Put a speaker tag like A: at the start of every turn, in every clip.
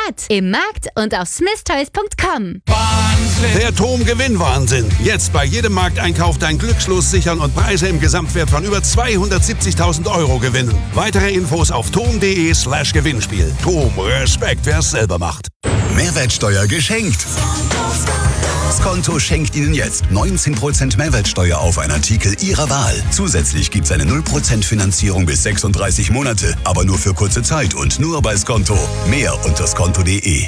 A: Rabatt im Markt und auf smithtoys.com.
B: Wahnsinn! Der TOM-Gewinn-Wahnsinn. Jetzt bei jedem Markteinkauf dein Glückslos sichern und Preise im Gesamtwert von über 270.000 € gewinnen. Weitere Infos auf tom.de/Gewinnspiel. TOM, Respekt, wer es selber macht.
C: Mehrwertsteuer geschenkt. Skonto schenkt Ihnen jetzt 19% Mehrwertsteuer auf einen Artikel Ihrer Wahl. Zusätzlich gibt es eine 0% Finanzierung bis 36 Monate, aber nur für kurze Zeit und nur bei Skonto. Mehr unter skonto.de.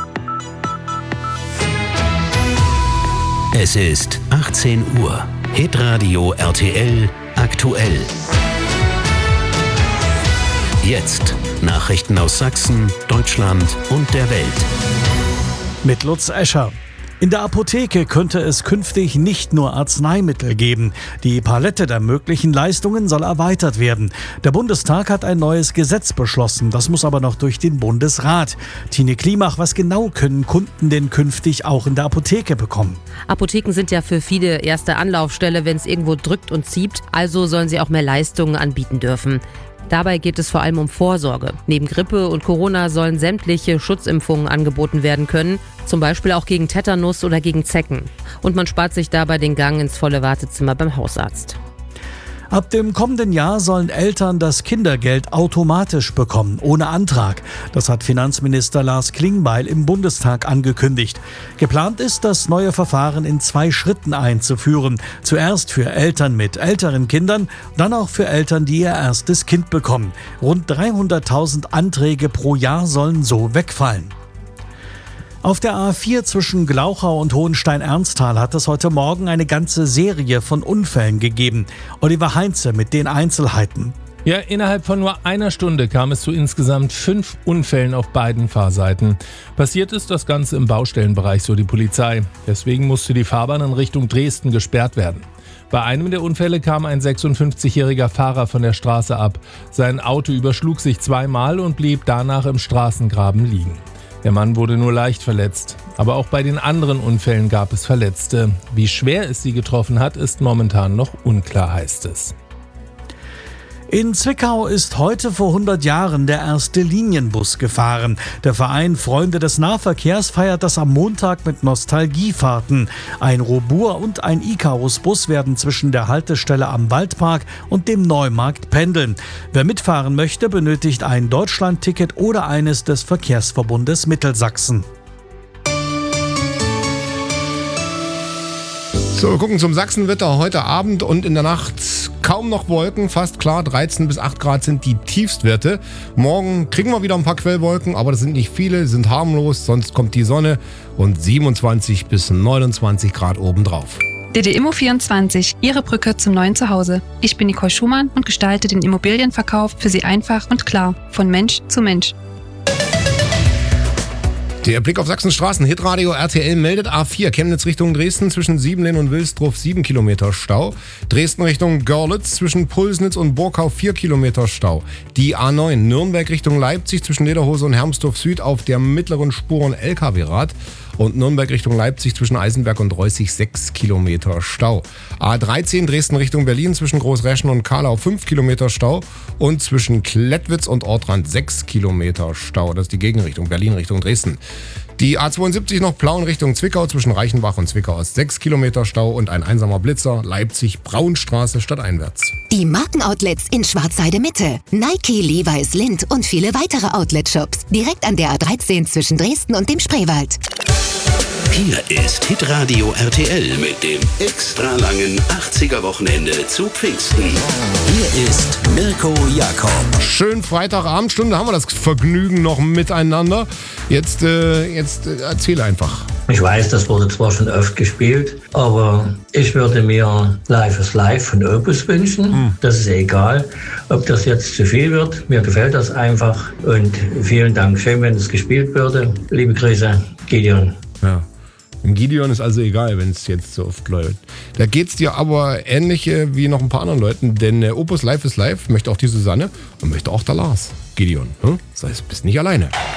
D: Es ist 18 Uhr. Hitradio RTL aktuell. Jetzt Nachrichten aus Sachsen, Deutschland und der Welt.
E: Mit Lutz Escher. In der Apotheke könnte es künftig nicht nur Arzneimittel geben. Die Palette der möglichen Leistungen soll erweitert werden. Der Bundestag hat ein neues Gesetz beschlossen. Das muss aber noch durch den Bundesrat. Tine Klimach, was genau können Kunden denn künftig auch in der Apotheke bekommen?
F: Apotheken sind ja für viele erste Anlaufstelle, wenn es irgendwo drückt und zieht. Also sollen sie auch mehr Leistungen anbieten dürfen. Dabei geht es vor allem um Vorsorge. Neben Grippe und Corona sollen sämtliche Schutzimpfungen angeboten werden können, zum Beispiel auch gegen Tetanus oder gegen Zecken. Und man spart sich dabei den Gang ins volle Wartezimmer beim Hausarzt.
E: Ab dem kommenden Jahr sollen Eltern das Kindergeld automatisch bekommen, ohne Antrag. Das hat Finanzminister Lars Klingbeil im Bundestag angekündigt. Geplant ist, das neue Verfahren in 2 Schritten einzuführen. Zuerst für Eltern mit älteren Kindern, dann auch für Eltern, die ihr erstes Kind bekommen. Rund 300.000 Anträge pro Jahr sollen so wegfallen. Auf der A4 zwischen Glauchau und Hohenstein-Ernsthal hat es heute Morgen eine ganze Serie von Unfällen gegeben. Oliver Heinze mit den Einzelheiten.
G: Ja, innerhalb von nur einer Stunde kam es zu insgesamt 5 Unfällen auf beiden Fahrseiten. Passiert ist das Ganze im Baustellenbereich, so die Polizei. Deswegen musste die Fahrbahn in Richtung Dresden gesperrt werden. Bei einem der Unfälle kam ein 56-jähriger Fahrer von der Straße ab. Sein Auto überschlug sich 2-mal und blieb danach im Straßengraben liegen. Der Mann wurde nur leicht verletzt. Aber auch bei den anderen Unfällen gab es Verletzte. Wie schwer es sie getroffen hat, ist momentan noch unklar, heißt es.
E: In Zwickau ist heute vor 100 Jahren der erste Linienbus gefahren. Der Verein Freunde des Nahverkehrs feiert das am Montag mit Nostalgiefahrten. Ein Robur und ein Icarus-Bus werden zwischen der Haltestelle am Waldpark und dem Neumarkt pendeln. Wer mitfahren möchte, benötigt ein Deutschlandticket oder eines des Verkehrsverbundes Mittelsachsen.
H: So, wir gucken zum Sachsenwetter heute Abend und in der Nacht kaum noch Wolken, fast klar, 13 bis 8 Grad sind die Tiefstwerte. Morgen kriegen wir wieder ein paar Quellwolken, aber das sind nicht viele, sind harmlos, sonst kommt die Sonne und 27 bis 29 Grad obendrauf.
I: DD Immo24, Ihre Brücke zum neuen Zuhause. Ich bin Nicole Schumann und gestalte den Immobilienverkauf für Sie einfach und klar, von Mensch zu Mensch.
H: Der Blick auf Sachsens Straßen. Hitradio RTL meldet A4 Chemnitz Richtung Dresden zwischen Siebenlehn und Wilsdruff 7 Kilometer Stau. Dresden Richtung Görlitz zwischen Pulsnitz und Burkau 4 Kilometer Stau. Die A9 Nürnberg Richtung Leipzig zwischen Lederhose und Hermsdorf Süd auf der mittleren Spur ein LKW-Rad. Und Nürnberg Richtung Leipzig zwischen Eisenberg und Reußig 6 Kilometer Stau. A13 Dresden Richtung Berlin zwischen Großreschen und Kahlau 5 Kilometer Stau. Und zwischen Klettwitz und Ortrand 6 Kilometer Stau. Das ist die Gegenrichtung, Berlin Richtung Dresden. Die A72 noch Plauen Richtung Zwickau zwischen Reichenbach und Zwickau Ost 6 Kilometer Stau und ein einsamer Blitzer, Leipzig-Braunstraße stadteinwärts.
A: Die Markenoutlets in Schwarzheide Mitte. Nike, Levi's, Lindt und viele weitere Outlet-Shops. Direkt an der A13 zwischen Dresden und dem Spreewald.
D: Hier ist Hitradio RTL mit dem extra langen 80er-Wochenende zu Pfingsten. Hier ist Mirko Jakob.
H: Schönen Freitagabendstunde haben wir das Vergnügen noch miteinander. Jetzt erzähl einfach.
J: Ich weiß, das wurde zwar schon oft gespielt, aber ich würde mir Live is Live von Opus wünschen. Das ist egal, ob das jetzt zu viel wird. Mir gefällt das einfach und vielen Dank. Schön, wenn es gespielt würde. Liebe Grüße, Gideon.
H: Ja. Im Gideon ist also egal, wenn es jetzt so oft läuft. Da geht's dir aber ähnlich wie noch ein paar anderen Leuten, denn Opus Live is Live möchte auch die Susanne und möchte auch der Lars. Gideon, das heißt, bist nicht alleine.